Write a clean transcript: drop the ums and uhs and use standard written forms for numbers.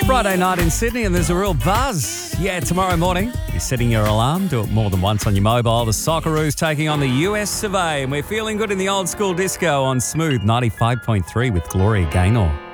Friday night in Sydney and there's a real buzz. Yeah, tomorrow morning, you're setting your alarm. Do it more than once on your mobile. The Socceroos taking on the US Survey and we're feeling good in the old school disco on Smooth 95.3 with Gloria Gaynor.